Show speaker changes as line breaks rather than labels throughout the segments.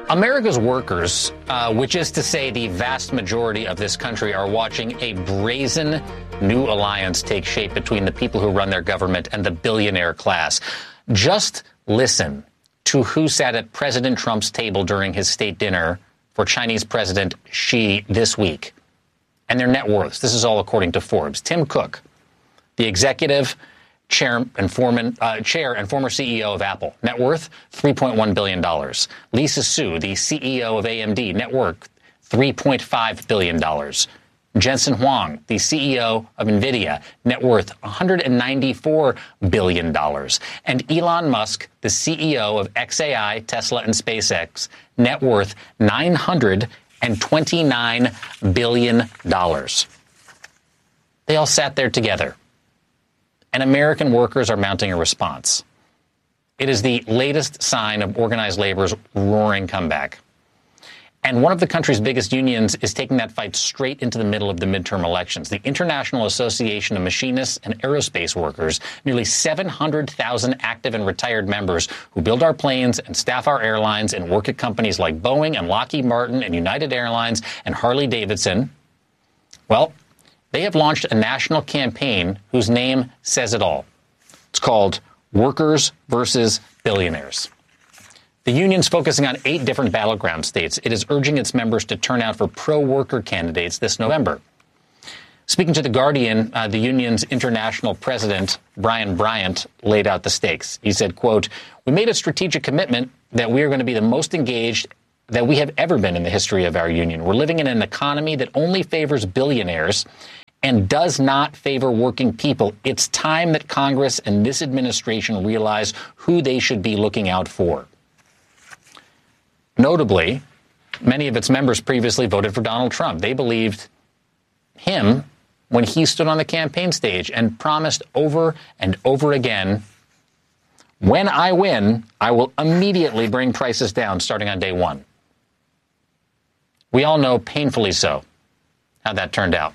America's workers, which is to say the vast majority of this country, are watching a brazen new alliance take shape between the people who run their government and the billionaire class. Just listen to who sat at President Trump's table during his state dinner for Chinese President Xi this week and their net worths. This is all according to Forbes. Tim Cook, the executive chair and former CEO of Apple, net worth $3.1 billion. Lisa Su, the CEO of AMD, net worth $3.5 billion. Jensen Huang, the CEO of NVIDIA, net worth $194 billion. And Elon Musk, the CEO of XAI, Tesla, and SpaceX, net worth $929 billion. They all sat there together. And American workers are mounting a response. It is the latest sign of organized labor's roaring comeback. And one of the country's biggest unions is taking that fight straight into the middle of the midterm elections. The International Association of Machinists and Aerospace Workers, nearly 700,000 active and retired members who build our planes and staff our airlines and work at companies like Boeing and Lockheed Martin and United Airlines and Harley-Davidson. Well, they have launched a national campaign whose name says it all. It's called Workers versus Billionaires. The union's focusing on 8 different battleground states. It is urging its members to turn out for pro-worker candidates this November. Speaking to The Guardian, the union's international president, Brian Bryant, laid out the stakes. He said, quote, "We made a strategic commitment that we are going to be the most engaged that we have ever been in the history of our union. We're living in an economy that only favors billionaires and does not favor working people. It's time that Congress and this administration realize who they should be looking out for." Notably, many of its members previously voted for Donald Trump. They believed him when he stood on the campaign stage and promised over and over again, "When I win, I will immediately bring prices down starting on day one." We all know, painfully so, how that turned out.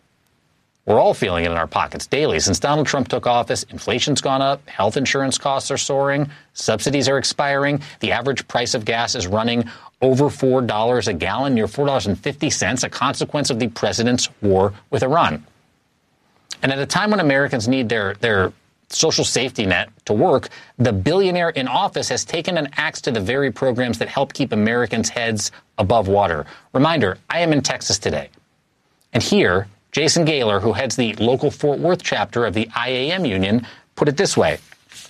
We're all feeling it in our pockets daily. Since Donald Trump took office, inflation's gone up, health insurance costs are soaring, subsidies are expiring, the average price of gas is running over $4 a gallon, near $4.50, a consequence of the president's war with Iran. And at a time when Americans need their social safety net to work, the billionaire in office has taken an axe to the very programs that help keep Americans' heads above water. Reminder, I am in Texas today. And here, Jason Gaylor, who heads the local Fort Worth chapter of the IAM union, put it this way.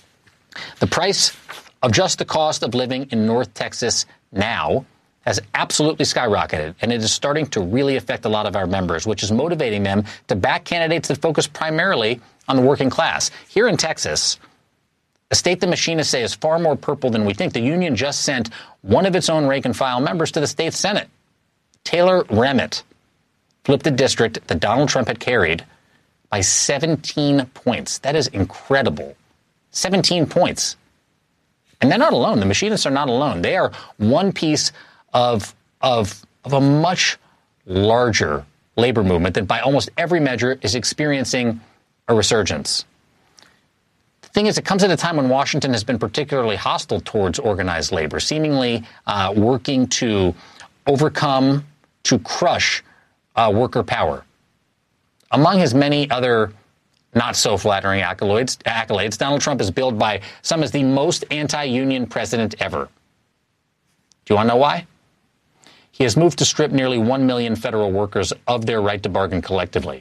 The price of just the cost of living in North Texas now has absolutely skyrocketed, and it is starting to really affect a lot of our members, which is motivating them to back candidates that focus primarily on the working class. Here in Texas, a state the machinists say is far more purple than we think, the union just sent one of its own rank-and-file members to the state Senate. Taylor Remitt flipped the district that Donald Trump had carried by 17 points. That is incredible. 17 points. And they're not alone. The machinists are not alone. They are one piece of a much larger labor movement that by almost every measure is experiencing a resurgence. The thing is, it comes at a time when Washington has been particularly hostile towards organized labor, seemingly working to overcome, to crush worker power. Among his many other not-so-flattering accolades, Donald Trump is billed by some as the most anti-union president ever. Do you want to know why? He has moved to strip nearly 1 million federal workers of their right to bargain collectively.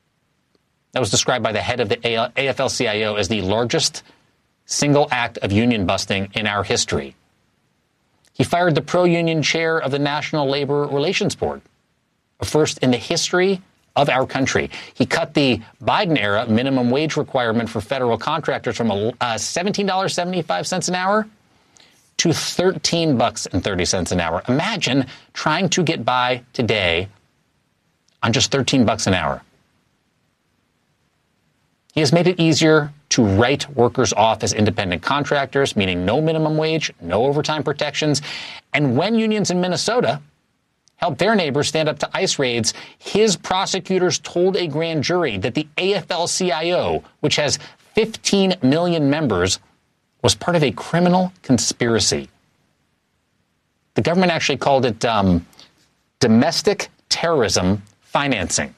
That was described by the head of the AFL-CIO as the largest single act of union busting in our history. He fired the pro-union chair of the National Labor Relations Board, a first in the history of our country. He cut the Biden-era minimum wage requirement for federal contractors from $17.75 an hour to $13.30 an hour. Imagine trying to get by today on just $13 an hour. He has made it easier to write workers off as independent contractors, meaning no minimum wage, no overtime protections. And when unions in Minnesota helped their neighbors stand up to ICE raids, his prosecutors told a grand jury that the AFL-CIO, which has 15 million members, was part of a criminal conspiracy. The government actually called it domestic terrorism financing.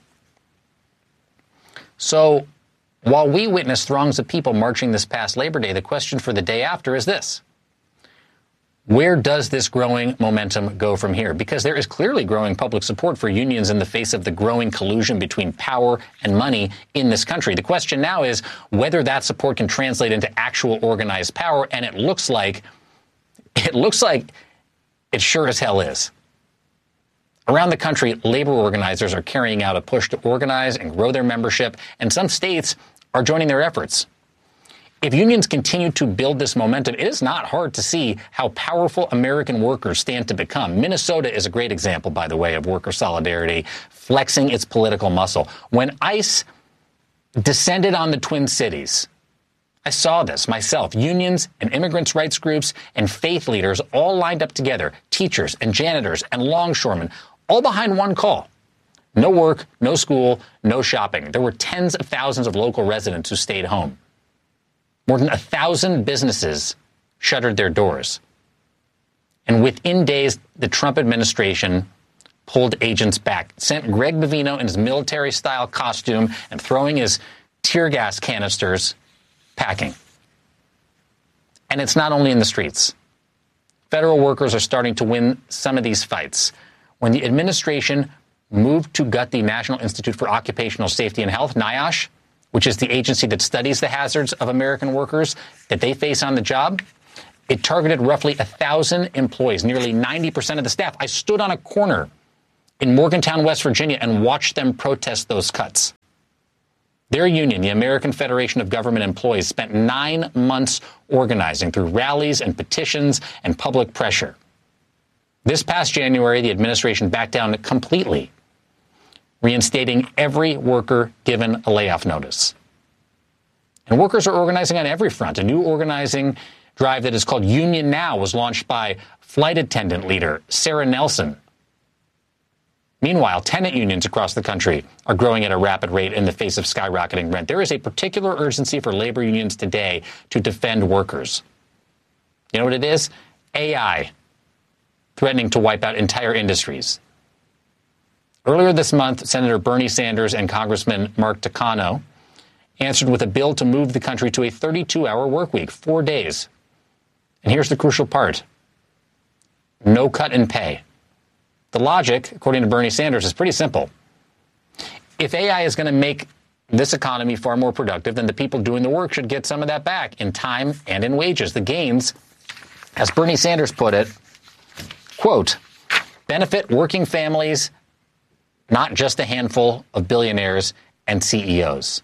So while we witnessed throngs of people marching this past Labor Day, the question for the day after is this: where does this growing momentum go from here? Because there is clearly growing public support for unions in the face of the growing collusion between power and money in this country. The question now is whether that support can translate into actual organized power, and it looks like it sure as hell is. Around the country, labor organizers are carrying out a push to organize and grow their membership, and some states are joining their efforts. If unions continue to build this momentum, it is not hard to see how powerful American workers stand to become. Minnesota is a great example, by the way, of worker solidarity flexing its political muscle. When ICE descended on the Twin Cities, I saw this myself. Unions and immigrants' rights groups and faith leaders all lined up together, teachers and janitors and longshoremen, all behind one call. No work, no school, no shopping. There were tens of thousands of local residents who stayed home. More than 1,000 businesses shuttered their doors. And within days, the Trump administration pulled agents back, sent Greg Bovino in his military-style costume and throwing his tear gas canisters packing. And it's not only in the streets. Federal workers are starting to win some of these fights. When the administration moved to gut the National Institute for Occupational Safety and Health, NIOSH, which is the agency that studies the hazards of American workers that they face on the job, it targeted roughly 1,000 employees, nearly 90% of the staff. I stood on a corner in Morgantown, West Virginia, and watched them protest those cuts. Their union, the American Federation of Government Employees, spent 9 months organizing through rallies and petitions and public pressure. This past January, the administration backed down completely, reinstating every worker given a layoff notice. And workers are organizing on every front. A new organizing drive that is called Union Now was launched by flight attendant leader Sarah Nelson. Meanwhile, tenant unions across the country are growing at a rapid rate in the face of skyrocketing rent. There is a particular urgency for labor unions today to defend workers. You know what it is? AI threatening to wipe out entire industries. Earlier this month, Senator Bernie Sanders and Congressman Mark Takano answered with a bill to move the country to a 32-hour work week, 4 days. And here's the crucial part: no cut in pay. The logic, according to Bernie Sanders, is pretty simple. If AI is going to make this economy far more productive, then the people doing the work should get some of that back in time and in wages. The gains, as Bernie Sanders put it, quote, benefit working families, not just a handful of billionaires and CEOs.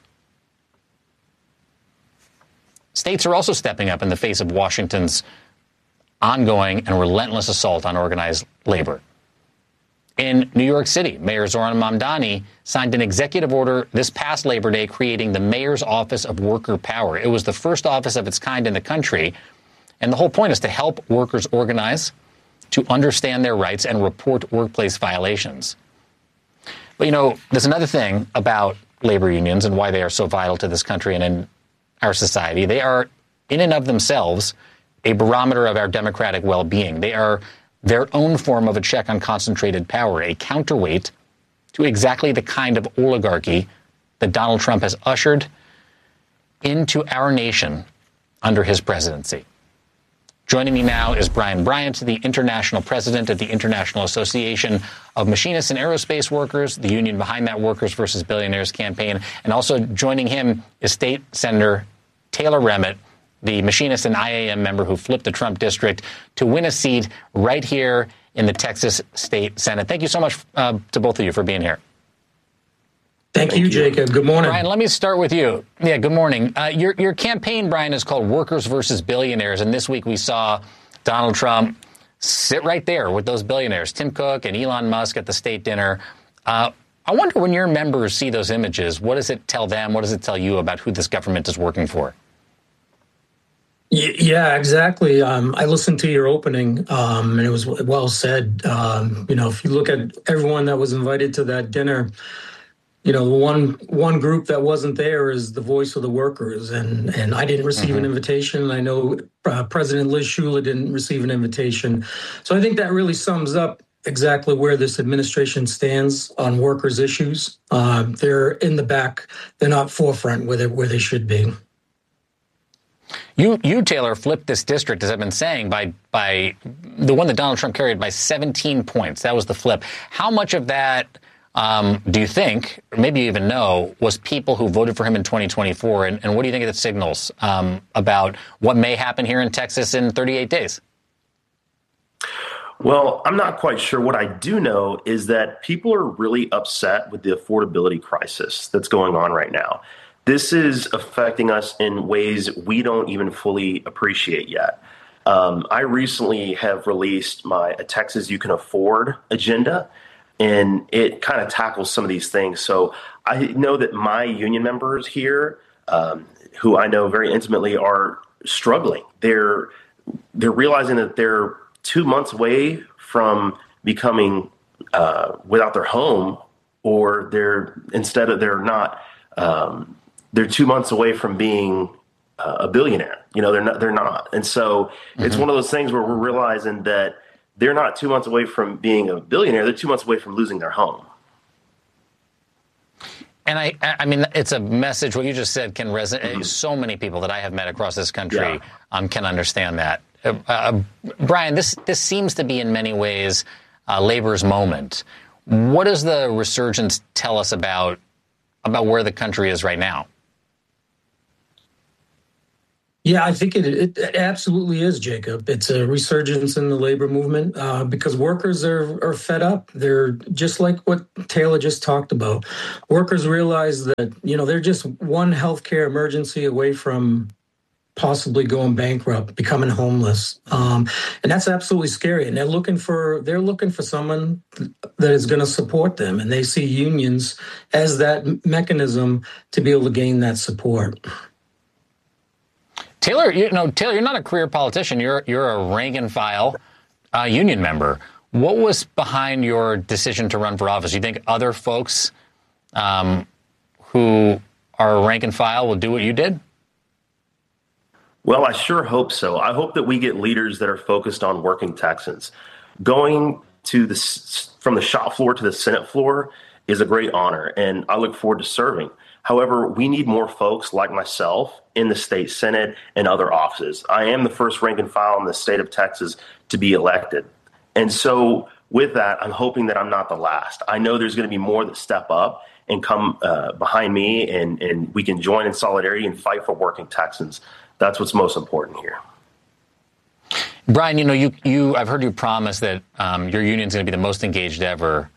States are also stepping up in the face of Washington's ongoing and relentless assault on organized labor. In New York City, Mayor Zohran Mamdani signed an executive order this past Labor Day creating the Mayor's Office of Worker Power. It was the first office of its kind in the country, and the whole point is to help workers organize, to understand their rights, and report workplace violations. But, you know, there's another thing about labor unions and why they are so vital to this country and in our society. They are, in and of themselves, a barometer of our democratic well-being. They are their own form of a check on concentrated power, a counterweight to exactly the kind of oligarchy that Donald Trump has ushered into our nation under his presidency. Joining me now is Brian Bryant, the international president of the International Association of Machinists and Aerospace Workers, the union behind that Workers versus Billionaires campaign. And also joining him is State Senator Taylor Remitt, the machinist and IAM member who flipped the Trump district to win a seat right here in the Texas State Senate. Thank you so much to both of you for being here.
Thank you, Jacob. Good morning.
Brian, let me start with you. Yeah, good morning. Your campaign, Brian, is called Workers versus Billionaires. And this week we saw Donald Trump sit right there with those billionaires, Tim Cook and Elon Musk at the state dinner. I wonder, when your members see those images, what does it tell them? What does it tell you about who this government is working for?
Yeah, exactly. I listened to your opening, and it was well said. If you look at everyone that was invited to that dinner, the one group that wasn't there is the voice of the workers, and I didn't receive an invitation, and I know President Liz Schuler didn't receive an invitation. So I think that really sums up exactly where this administration stands on workers' issues. They're in the back; they're not forefront where they should be.
You, Taylor, flipped this district, as I've been saying, by the one that Donald Trump carried by 17 points. That was the flip. How much of that do you think, or maybe you even know, was people who voted for him in 2024? And what do you think of the signals about what may happen here in Texas in 38 days?
Well, I'm not quite sure. What I do know is that people are really upset with the affordability crisis that's going on right now. This is affecting us in ways we don't even fully appreciate yet. I recently have released my A Texas You Can Afford agenda, and it kind of tackles some of these things. So I know that my union members here, who I know very intimately, are struggling. They're realizing that they're 2 months away from becoming without their home, or they're 2 months away from being a billionaire. They're not. And so it's one of those things where we're realizing that they're not 2 months away from being a billionaire. They're 2 months away from losing their home.
And I mean, it's a message. What you just said can resonate. So many people that I have met across this country can understand that. Brian, this seems to be in many ways labor's moment. What does the resurgence tell us about where the country is right now?
Yeah, I think it absolutely is, Jacob. It's a resurgence in the labor movement because workers are fed up. They're just like what Taylor just talked about. Workers realize that, they're just one healthcare emergency away from possibly going bankrupt, becoming homeless. And that's absolutely scary. And they're looking for someone that is going to support them. And they see unions as that mechanism to be able to gain that support.
Taylor, you're not a career politician. You're a rank and file union member. What was behind your decision to run for office? You think other folks who are rank and file will do what you did?
Well, I sure hope so. I hope that we get leaders that are focused on working Texans. Going from the shop floor to the Senate floor is a great honor, and I look forward to serving. However, we need more folks like myself in the state Senate and other offices. I am the first rank and file in the state of Texas to be elected. And so with that, I'm hoping that I'm not the last. I know there's going to be more that step up and come behind me, and we can join in solidarity and fight for working Texans. That's what's most important here.
Brian, I've heard you promise that your union's going to be the most engaged ever.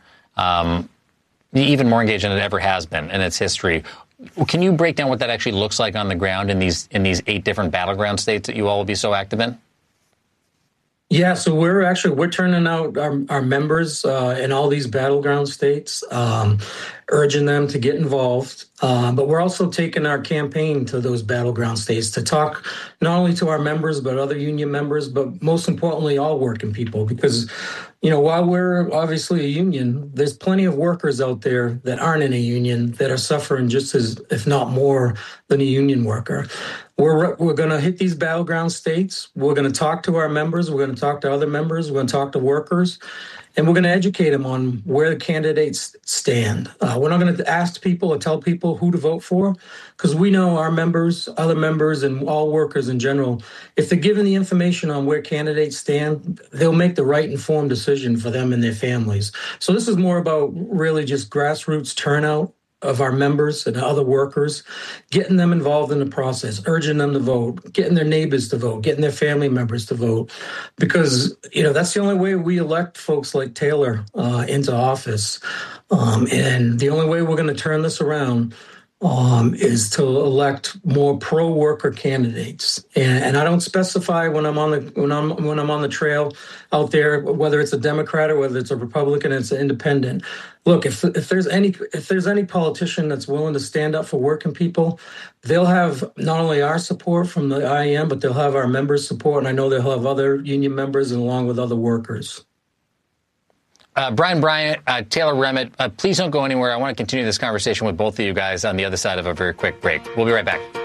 Even more engaged than it ever has been in its history. Can you break down what that actually looks like on the ground in these 8 different battleground states that you all will be so active in?
Yeah, so we're turning out our members in all these battleground states, urging them to get involved. But we're also taking our campaign to those battleground states to talk not only to our members, but other union members, but most importantly, all working people. Because, while we're obviously a union, there's plenty of workers out there that aren't in a union that are suffering just as, if not more, than a union worker. We're going to hit these battleground states. We're going to talk to our members. We're going to talk to other members. We're going to talk to workers. And we're going to educate them on where the candidates stand. We're not going to ask people or tell people who to vote for, because we know our members, other members, and all workers in general, if they're given the information on where candidates stand, they'll make the right informed decision for them and their families. So this is more about really just grassroots turnout of our members and other workers, getting them involved in the process, urging them to vote, getting their neighbors to vote, getting their family members to vote, because that's the only way we elect folks like Taylor into office. And the only way we're going to turn this around is to elect more pro-worker candidates, and I don't specify when I'm on the trail out there whether it's a Democrat or whether it's a Republican, it's an independent. Look, if there's any politician that's willing to stand up for working people, they'll have not only our support from the IEM, but they'll have our members' support, and I know they'll have other union members and along with other workers.
Brian Bryant, Taylor Remitt, please don't go anywhere. I want to continue this conversation with both of you guys on the other side of a very quick break. We'll be right back.